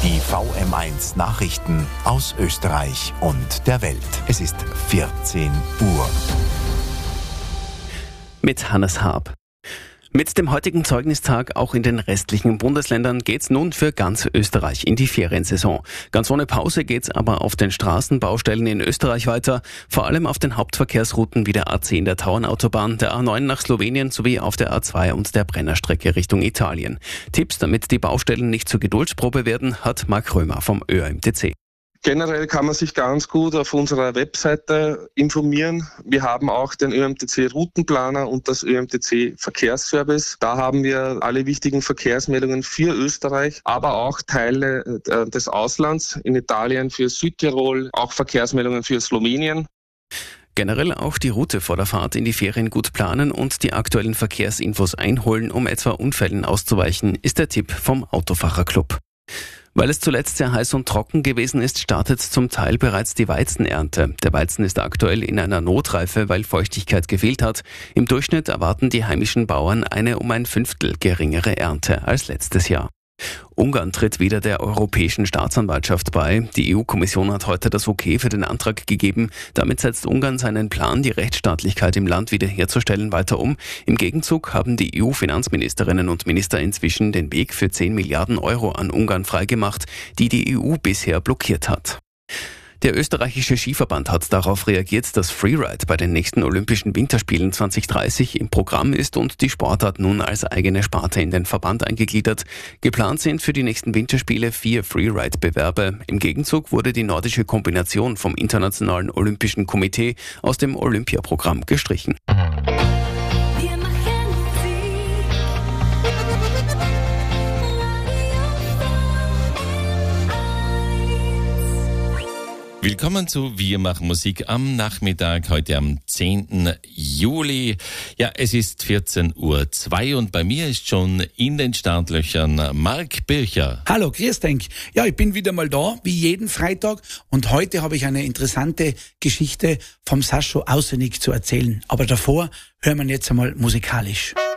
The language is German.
Die VM1 Nachrichten aus Österreich und der Welt. Es ist 14 Uhr. Mit Hannes Haab. Mit dem heutigen Zeugnistag auch in den restlichen Bundesländern geht's nun für ganz Österreich in die Feriensaison. Ganz ohne Pause geht's aber auf den Straßenbaustellen in Österreich weiter, vor allem auf den Hauptverkehrsrouten wie der A10 der Tauernautobahn, der A9 nach Slowenien sowie auf der A2 und der Brennerstrecke Richtung Italien. Tipps, damit die Baustellen nicht zur Geduldsprobe werden, hat Marc Römer vom ÖMTC. Generell kann man sich ganz gut auf unserer Webseite informieren. Wir haben auch den ÖMTC Routenplaner und das ÖMTC Verkehrsservice. Da haben wir alle wichtigen Verkehrsmeldungen für Österreich, aber auch Teile des Auslands, in Italien für Südtirol, auch Verkehrsmeldungen für Slowenien. Generell auch die Route vor der Fahrt in die Ferien gut planen und die aktuellen Verkehrsinfos einholen, um etwa Unfällen auszuweichen, ist der Tipp vom Autofahrerclub. Weil es zuletzt sehr heiß und trocken gewesen ist, startet zum Teil bereits die Weizenernte. Der Weizen ist aktuell in einer Notreife, weil Feuchtigkeit gefehlt hat. Im Durchschnitt erwarten die heimischen Bauern eine um ein Fünftel geringere Ernte als letztes Jahr. Ungarn tritt wieder der Europäischen Staatsanwaltschaft bei. Die EU-Kommission hat heute das Okay für den Antrag gegeben. Damit setzt Ungarn seinen Plan, die Rechtsstaatlichkeit im Land wiederherzustellen, weiter um. Im Gegenzug haben die EU-Finanzministerinnen und Minister inzwischen den Weg für 10 Milliarden Euro an Ungarn freigemacht, die die EU bisher blockiert hat. Der österreichische Skiverband hat darauf reagiert, dass Freeride bei den nächsten Olympischen Winterspielen 2030 im Programm ist und die Sportart nun als eigene Sparte in den Verband eingegliedert. Geplant sind für die nächsten Winterspiele 4 Freeride-Bewerbe. Im Gegenzug wurde die nordische Kombination vom Internationalen Olympischen Komitee aus dem Olympiaprogramm gestrichen. Willkommen zu Wir machen Musik am Nachmittag, heute am 10. Juli. Ja, es ist 14:02 Uhr und bei mir ist schon in den Startlöchern Marc Bircher. Hallo, grüß dich. Ja, ich bin wieder mal da, wie jeden Freitag, und heute habe ich eine interessante Geschichte vom Sascho Ausenig zu erzählen. Aber davor hören wir jetzt einmal musikalisch.